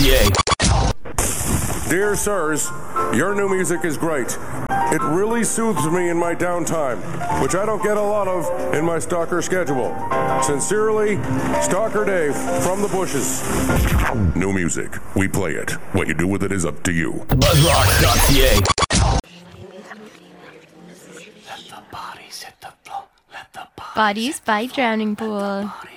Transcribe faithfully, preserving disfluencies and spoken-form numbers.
A. Dear sirs, your new music is great. It really soothes me in my downtime, which I don't get a lot of in my stalker schedule. Sincerely, Stalker Dave from the bushes. New music. We play it. What you do with it is up to you. Buzzrock dot C A. Bodies by Drowning Pool.